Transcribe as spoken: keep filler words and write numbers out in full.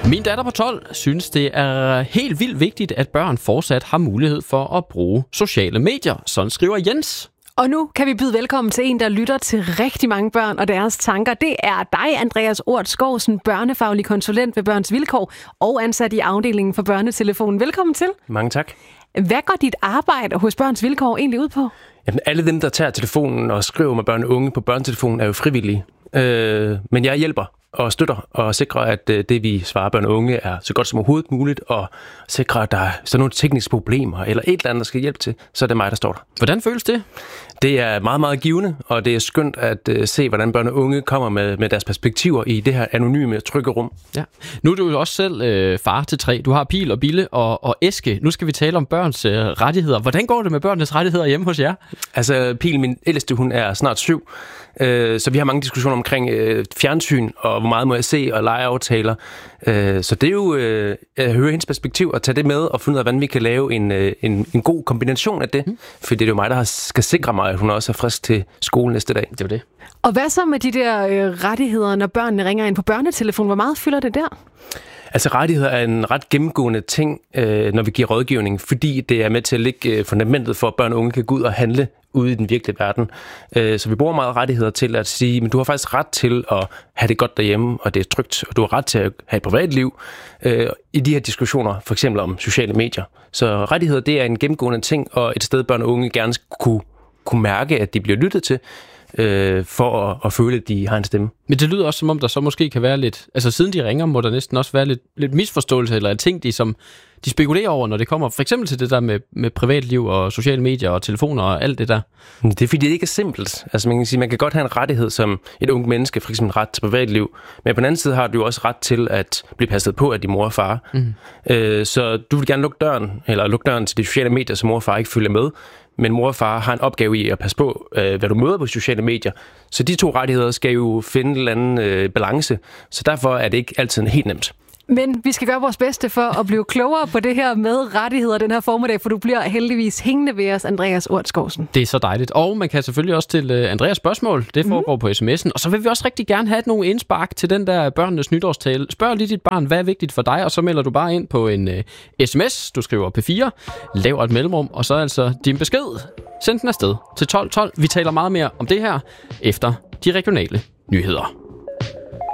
Min datter på tolv synes, det er helt vildt vigtigt, at børn fortsat har mulighed for at bruge sociale medier. Sådan skriver Jens. Og nu kan vi byde velkommen til en, der lytter til rigtig mange børn og deres tanker. Det er dig, Andreas Ort Skovsen, børnefaglig konsulent ved Børns Vilkår og ansat i afdelingen for børnetelefonen. Velkommen til. Mange tak. Hvad går dit arbejde hos Børns Vilkår egentlig ud på? Jamen, alle dem, der tager telefonen og skriver med børn og unge på børnetelefonen, er jo frivillige. Øh, men jeg hjælper og støtter og sikrer, at det, vi svarer børn og unge, er så godt som overhovedet muligt, og sikrer, at der er sådan nogle tekniske problemer, eller et eller andet, der skal hjælpe til, så er det mig, der står der. Hvordan føles det? Det er meget, meget givende, og det er skønt at uh, se, hvordan børn og unge kommer med, med deres perspektiver i det her anonyme, trygge rum. Ja. Nu er du jo også selv øh, far til tre. Du har Pil og Bille og, og Eske. Nu skal vi tale om børns øh, rettigheder. Hvordan går det med børnenes rettigheder hjemme hos jer? Altså, Pil, min ældste, hun er snart syv, øh, så vi har mange diskussioner omkring øh, fjernsyn, og hvor meget må jeg se, og legeaftaler. Øh, så det er jo øh, at høre hendes perspektiv, og tage det med, og finde ud af, hvordan vi kan lave en, øh, en, en god kombination af det. Mm. For det er jo mig, der skal sikre mig, at hun også er frisk til skole næste dag. Det var det. Og hvad så med de der øh, rettigheder, når børnene ringer ind på børnetelefonen? Hvor meget fylder det der? Altså, rettigheder er en ret gennemgående ting, øh, når vi giver rådgivning, fordi det er med til at lægge fundamentet for, at børn og unge kan gå ud og handle ude i den virkelige verden. Øh, så vi bruger meget rettigheder til at sige, men du har faktisk ret til at have det godt derhjemme, og det er trygt, og du har ret til at have et privatliv øh, i de her diskussioner, for eksempel om sociale medier. Så rettigheder, det er en gennemgående ting, og et sted, børn og unge gerne kunne, kunne mærke, at de bliver lyttet til, øh, for at, at føle, at de har en stemme. Men det lyder også, som om der så måske kan være lidt... Altså, siden de ringer, må der næsten også være lidt, lidt misforståelse, eller ting, de, som, de spekulerer over, når det kommer for eksempel til det der med, med privatliv og sociale medier og telefoner og alt det der. Det er fordi, det ikke er simpelt. Altså, man kan sige, man kan godt have en rettighed som et ungt menneske, for eksempel ret til privatliv, men på den anden side har du jo også ret til at blive passet på af din mor og far. Mm. Øh, så du vil gerne lukke døren, eller lukke døren til de sociale medier, så mor og far ikke følger med. Men mor og far har en opgave i at passe på, øh, hvad du møder på sociale medier. Så de to rettigheder skal jo finde en eller anden øh, balance. Så derfor er det ikke altid helt nemt. Men vi skal gøre vores bedste for at blive klogere på det her med rettigheder den her formiddag, for du bliver heldigvis hængende ved os, Andreas Ort Skovsen. Det er så dejligt. Og man kan selvfølgelig også stille Andreas spørgsmål. Det foregår mm. på sms'en. Og så vil vi også rigtig gerne have nogle indspark til den der børnenes nytårstale. Spørg lige dit barn, hvad er vigtigt for dig, og så melder du bare ind på en uh, sms. Du skriver P fire, laver et mellemrum, og så altså din besked. Send den afsted til tolv tolv. Vi taler meget mere om det her efter de regionale nyheder.